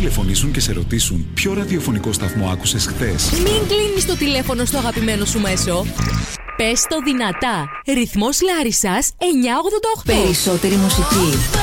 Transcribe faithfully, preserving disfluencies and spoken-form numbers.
τηλεφωνήσουν και σε ρωτήσουν ποιο ραδιοφωνικό σταθμό άκουσες χθες. Μην κλείνεις το τηλέφωνο στο αγαπημένο σου μέσο. Πες το δυνατά. Ρυθμός Λάρισσας εννιακόσια ογδόντα οκτώ. Περισσότερη μουσική.